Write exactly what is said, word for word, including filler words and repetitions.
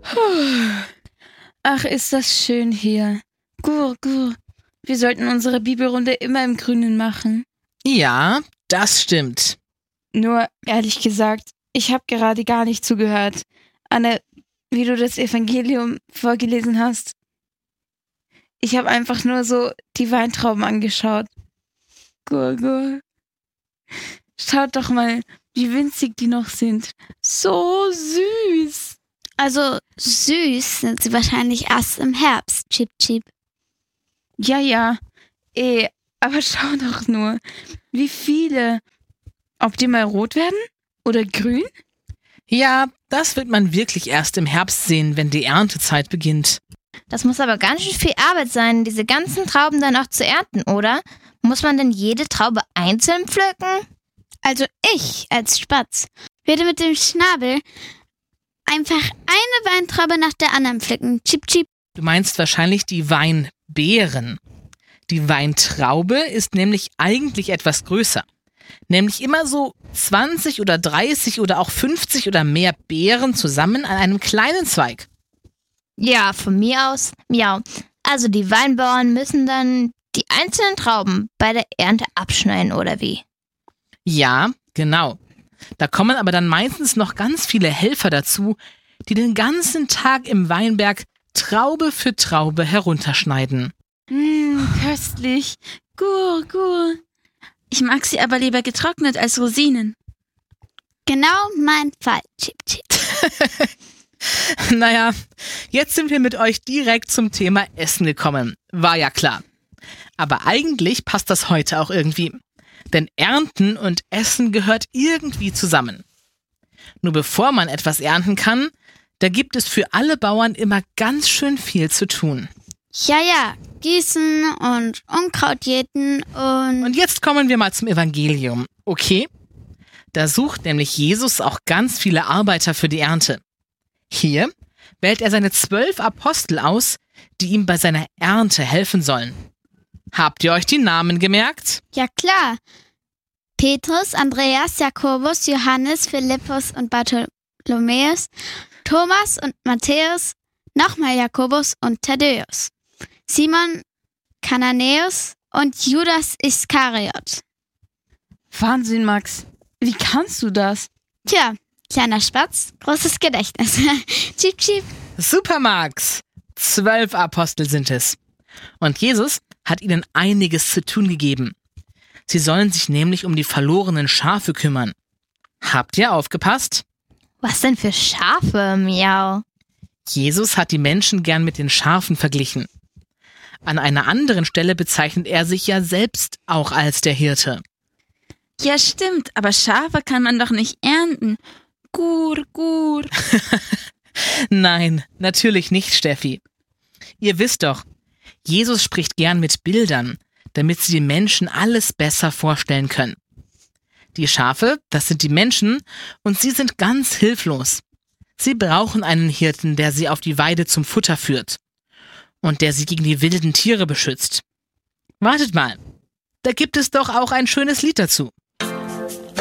Ach, ist das schön hier. Gur, gur. Wir sollten unsere Bibelrunde immer im Grünen machen. Ja, das stimmt. Nur, ehrlich gesagt, ich habe gerade gar nicht zugehört. Anne, wie du das Evangelium vorgelesen hast. Ich habe einfach nur so die Weintrauben angeschaut. Gur, gur. Schaut doch mal, wie winzig die noch sind. So süß. Also süß sind sie wahrscheinlich erst im Herbst, Chip Chip. Ja, ja. Eh, aber schau doch nur, wie viele. Ob die mal rot werden? Oder grün? Ja, das wird man wirklich erst im Herbst sehen, wenn die Erntezeit beginnt. Das muss aber ganz schön viel Arbeit sein, diese ganzen Trauben dann auch zu ernten, oder? Muss man denn jede Traube einzeln pflücken? Also ich als Spatz würde mit dem Schnabel einfach eine Weintraube nach der anderen pflücken. Chip, chip. Du meinst wahrscheinlich die Weinbeeren. Die Weintraube ist nämlich eigentlich etwas größer. Nämlich immer so zwanzig oder dreißig oder auch fünfzig oder mehr Beeren zusammen an einem kleinen Zweig. Ja, von mir aus, miau. Also die Weinbauern müssen dann die einzelnen Trauben bei der Ernte abschneiden, oder wie? Ja, genau. Da kommen aber dann meistens noch ganz viele Helfer dazu, die den ganzen Tag im Weinberg Traube für Traube herunterschneiden. Mmm, köstlich. Gur, gur. Ich mag sie aber lieber getrocknet als Rosinen. Genau mein Fall, Chip, Chip. Naja, jetzt sind wir mit euch direkt zum Thema Essen gekommen. War ja klar. Aber eigentlich passt das heute auch irgendwie. Denn Ernten und Essen gehört irgendwie zusammen. Nur bevor man etwas ernten kann, da gibt es für alle Bauern immer ganz schön viel zu tun. Ja, ja, gießen und Unkraut jäten und... Und jetzt kommen wir mal zum Evangelium, okay? Da sucht nämlich Jesus auch ganz viele Arbeiter für die Ernte. Hier wählt er seine zwölf Apostel aus, die ihm bei seiner Ernte helfen sollen. Habt ihr euch die Namen gemerkt? Ja, klar. Petrus, Andreas, Jakobus, Johannes, Philippus und Bartholomäus, Thomas und Matthäus, nochmal Jakobus und Thaddäus, Simon, Kananäus und Judas Iskariot. Wahnsinn, Max. Wie kannst du das? Tja, kleiner Spatz, großes Gedächtnis. Chip, chip. Super, Max! Zwölf Apostel sind es. Und Jesus hat ihnen einiges zu tun gegeben. Sie sollen sich nämlich um die verlorenen Schafe kümmern. Habt ihr aufgepasst? Was denn für Schafe, miau? Jesus hat die Menschen gern mit den Schafen verglichen. An einer anderen Stelle bezeichnet er sich ja selbst auch als der Hirte. Ja, stimmt, aber Schafe kann man doch nicht ernten. Gur, gur. Nein, natürlich nicht, Steffi. Ihr wisst doch, Jesus spricht gern mit Bildern, damit sie den Menschen alles besser vorstellen können. Die Schafe, das sind die Menschen, und sie sind ganz hilflos. Sie brauchen einen Hirten, der sie auf die Weide zum Futter führt und der sie gegen die wilden Tiere beschützt. Wartet mal, da gibt es doch auch ein schönes Lied dazu.